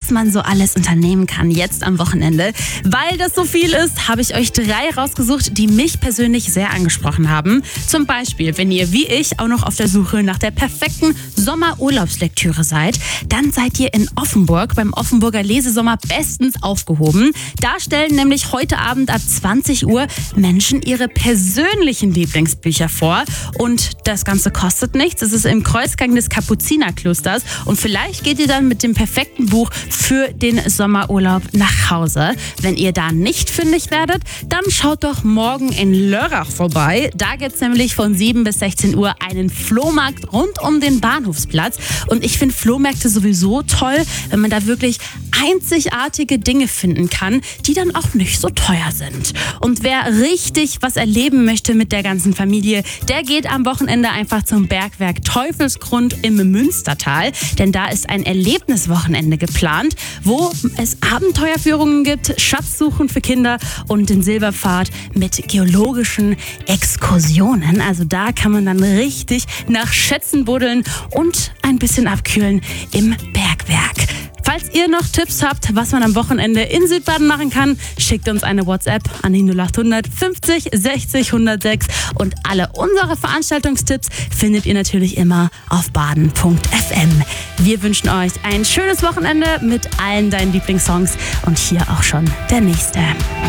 was man so alles unternehmen kann jetzt am Wochenende. Weil das so viel ist, habe ich euch 3 rausgesucht, die mich persönlich sehr angesprochen haben. Zum Beispiel, wenn ihr wie ich auch noch auf der Suche nach der perfekten Sommerurlaubslektüre seid, dann seid ihr in Offenburg beim Offenburger Lesesommer bestens aufgehoben. Da stellen nämlich heute Abend ab 20 Uhr Menschen ihre persönlichen Lieblingsbücher vor. Und das Ganze kostet nichts. Es ist im Kreuzgang des Kapuzinerklosters. Und vielleicht geht ihr dann mit dem perfekten Buch für den Sommerurlaub nach Hause. Wenn ihr da nicht fündig werdet, dann schaut doch morgen in Lörrach vorbei. Da gibt es nämlich von 7 bis 16 Uhr einen Flohmarkt rund um den Bahnhofsplatz. Und ich finde Flohmärkte sowieso toll, wenn man da wirklich einzigartige Dinge finden kann, die dann auch nicht so teuer sind. Und wer richtig was erleben möchte mit der ganzen Familie, der geht am Wochenende einfach zum Bergwerk Teufelsgrund im Münstertal. Denn da ist ein Erlebniswochenende geplant, wo es Abenteuerführungen gibt, Schatzsuchen für Kinder und den Silberpfad mit geologischen Exkursionen. Also da kann man dann richtig nach Schätzen buddeln und ein bisschen abkühlen im Bergwerk. Falls ihr noch Tipps habt, was man am Wochenende in Südbaden machen kann, schickt uns eine WhatsApp an die 0800 50 60 106 und alle unsere Veranstaltungstipps findet ihr natürlich immer auf baden.fm. Wir wünschen euch ein schönes Wochenende mit allen deinen Lieblingssongs und hier auch schon der nächste.